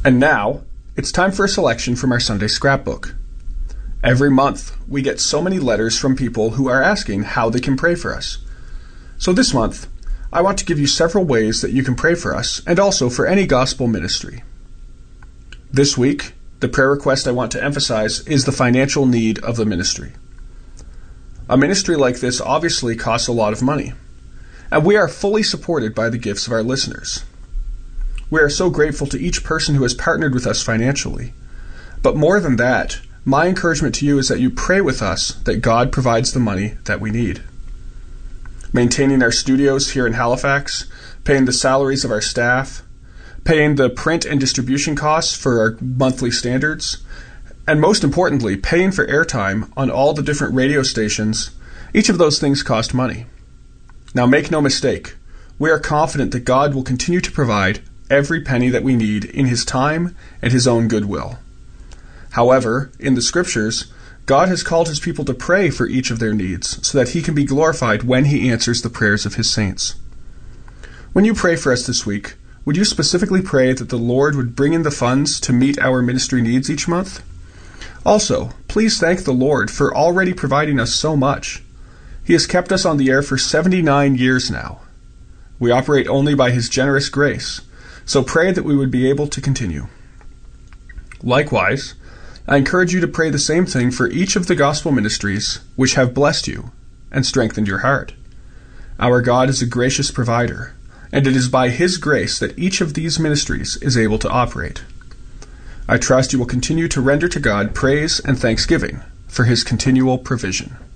And now, it's time for a selection from our Sunday scrapbook. Every month, we get so many letters from people who are asking how they can pray for us. So this month, I want to give you several ways that you can pray for us and also for any gospel ministry. This week, the prayer request I want to emphasize is the financial need of the ministry. A ministry like this obviously costs a lot of money, and we are fully supported by the gifts of our listeners. We are so grateful to each person who has partnered with us financially. But more than that, my encouragement to you is that you pray with us that God provides the money that we need. Maintaining our studios here in Halifax, paying the salaries of our staff, paying the print and distribution costs for our monthly standards, and most importantly, paying for airtime on all the different radio stations, each of those things cost money. Now make no mistake, we are confident that God will continue to provide every penny that we need in His time and His own goodwill. However, in the Scriptures, God has called His people to pray for each of their needs so that He can be glorified when He answers the prayers of His saints. When you pray for us this week, would you specifically pray that the Lord would bring in the funds to meet our ministry needs each month? Also, please thank the Lord for already providing us so much. He has kept us on the air for 79 years now. We operate only by His generous grace, so pray that we would be able to continue. Likewise, I encourage you to pray the same thing for each of the gospel ministries which have blessed you and strengthened your heart. Our God is a gracious provider, and it is by His grace that each of these ministries is able to operate. I trust you will continue to render to God praise and thanksgiving for His continual provision.